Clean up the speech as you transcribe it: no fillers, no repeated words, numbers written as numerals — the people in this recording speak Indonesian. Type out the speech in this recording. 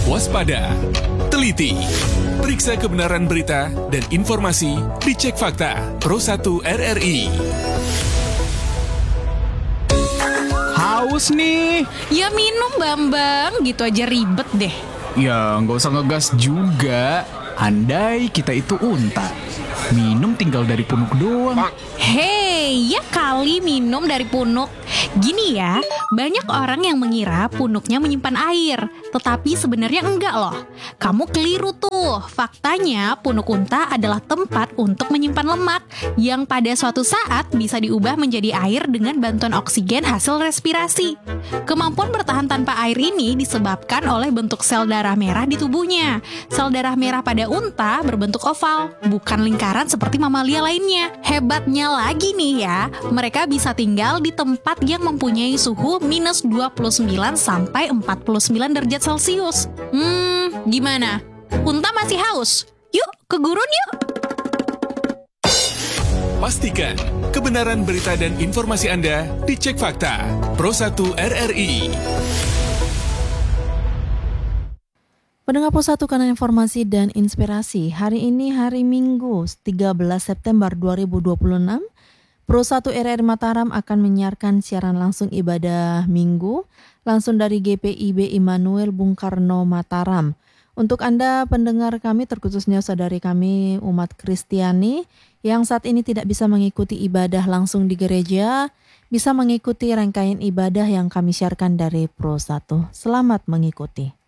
Waspada, teliti, periksa kebenaran berita dan informasi, dicek fakta. Pro 1 RRI. Haus nih. Ya minum Bambang, gitu aja ribet deh. Ya nggak usah ngegas juga. Andai kita itu unta, minum tinggal dari punuk doang. Hei, ya kali minum dari punuk. Gini ya, banyak orang yang mengira punuknya menyimpan air, tetapi sebenarnya enggak loh. Kamu keliru tuh. Faktanya, punuk unta adalah tempat untuk menyimpan lemak yang pada suatu saat bisa diubah menjadi air dengan bantuan oksigen hasil respirasi. Kemampuan bertahan tanpa air ini disebabkan oleh bentuk sel darah merah di tubuhnya. Sel darah merah pada unta berbentuk oval, bukan lingkaran seperti mamalia lainnya. Hebatnya lagi nih ya, mereka bisa tinggal di tempat yang mempunyai suhu minus 29 sampai 49 derajat Celcius. Gimana? Unta masih haus? Yuk, ke gurun yuk! Pastikan kebenaran berita dan informasi Anda dicek fakta. Pro 1 RRI. Pendengar Pro 1 kanal informasi dan inspirasi. Hari ini hari Minggu 13 September 2026. Pro 1 RRI Mataram akan menyiarkan siaran langsung ibadah Minggu langsung dari GPIB Immanuel Bung Karno Mataram. Untuk Anda pendengar kami, terkhususnya saudari kami umat Kristiani yang saat ini tidak bisa mengikuti ibadah langsung di gereja, bisa mengikuti rangkaian ibadah yang kami siarkan dari Pro 1. Selamat mengikuti.